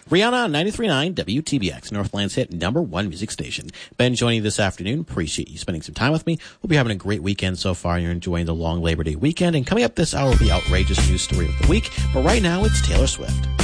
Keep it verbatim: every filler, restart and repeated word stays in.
Rihanna on ninety-three point nine W T B X, Northland's hit number one music station. Ben joining you this afternoon. Appreciate you spending some time with me. Hope you're having a great weekend so far. You're enjoying the long Labor Day weekend. And coming up this hour will be outrageous news story of the week. But right now, it's Taylor Swift.